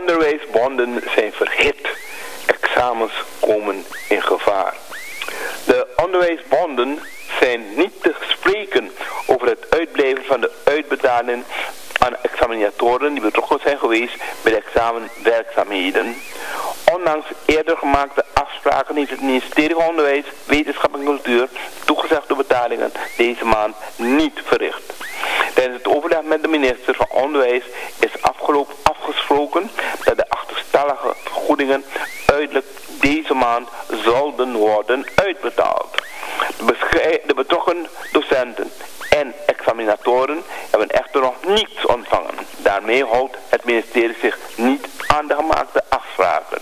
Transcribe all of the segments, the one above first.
onderwijsbonden zijn verhit. Examens komen in gevaar. De onderwijsbonden zijn niet te spreken over het uitblijven van de uitbetaling aan examinatoren die betrokken zijn geweest bij de examenwerkzaamheden. Ondanks eerder gemaakte afspraken heeft het ministerie van Onderwijs, Wetenschap en Cultuur toegezegde betalingen deze maand niet verricht. Tijdens het overleg met de minister van Onderwijs is afgesproken dat de achterstallige vergoedingen uiterlijk deze maand zouden worden uitbetaald. De betrokken docenten en examinatoren hebben echter nog niets ontvangen. Daarmee houdt het ministerie zich niet aan de gemaakte afspraken.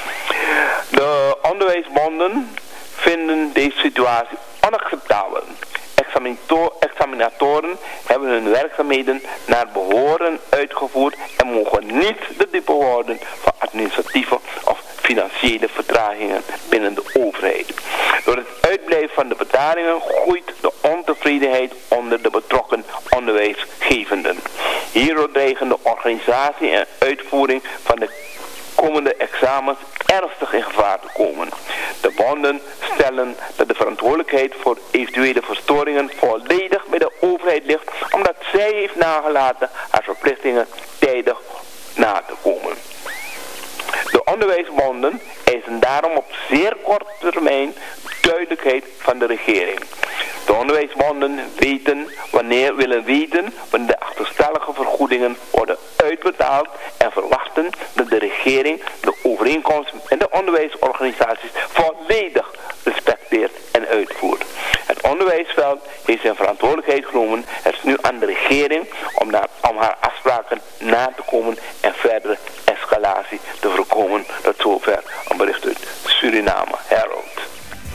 De onderwijsbonden vinden deze situatie onacceptabel. Examinatoren hebben hun werkzaamheden naar behoren uitgevoerd en mogen niet de dupe worden van administratieve of financiële vertragingen binnen de overheid. Door het uitblijven van de betalingen groeit de ontevredenheid onder de betrokken onderwijsgevenden. Hierdoor dreigen de organisatie en uitvoering van de komende examens ernstig in gevaar te komen. De bonden stellen dat de verantwoordelijkheid voor eventuele verstoringen volledig bij de overheid ligt, omdat zij heeft nagelaten haar verplichtingen tijdig na te komen. De onderwijsbonden eisen daarom op zeer korte termijn duidelijkheid van de regering. De onderwijsbonden willen weten wanneer de achterstallige vergoedingen worden uitbetaald en verwachten dat de regering de overeenkomst met de onderwijsorganisaties volledig respecteert en uitvoert. Het onderwijsveld heeft zijn verantwoordelijkheid genomen. Het is nu aan de regering om haar afspraken na te komen en verdere escalatie te voorkomen. Tot zover een bericht uit Suriname. Harold.